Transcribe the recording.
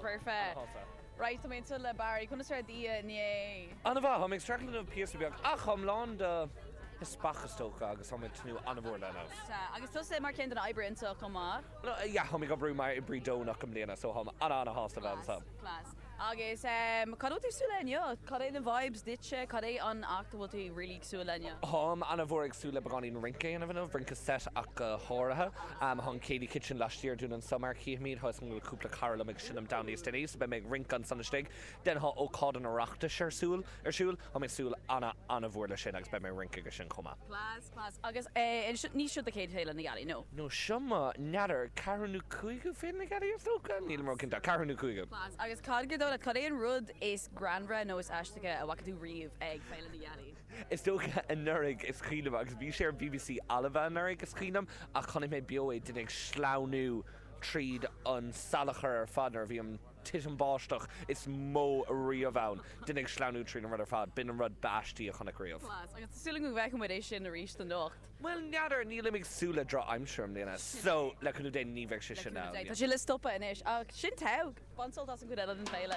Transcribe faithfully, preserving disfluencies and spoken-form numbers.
perfect. Right, I'm into the bar. You couldn't start the yeah. Anna bha, I'm extracting of P S B. Ach, I'm land is spachstoch agus I'm to Anna Vorla now. I can still say Mark Kent and Ibra into come on. Yeah, I'm going to brew my breed dough knock him lena so I'm Anna Anna host about so. Class. Agus um cadw ti sulenio, cadw the vibes ditche, cadw on activity really sulenio. Hom Anna Vorig sule begonin rinke and of rinke set ak horha. Um hon Katie Kitchen last year doing summer key meet house ng couple Carla make shinam down these days but make rink on Sunday. Then ha o cod and a rachta share sul or sul I mean sul Anna Anna Vorla shinags by my rinke geshin coma. Class class. Agus eh should ni should the Kate Tail in the galley no. No shama natter Karunu Kuigu fin the galley of Stoka Neil Morkinta Karunu Kuigu. Class. Agus cod that Cadé and Rud is Grandra no is Ashtika a Wakadu Reeve egg fail in the Yali. It's still a Nurig is Keenum because we share B B C Oliver Nurig is Keenum a Connie Bioe did ik Schlaunu treed on Salacher father of him Titan Bostoch it's Mo Riovan didn't ik Schlaunu treed and rather fad bin and Rud Bashti a Connick Reeve. Class. I got still going back with Asian to reach the Nocht. Well, neither Neil Sula draw I'm sure Lena so like could do Nivek Shisha now. Did you list up in Ish? Oh, Shintau. Bonsal doesn't good at it and fail.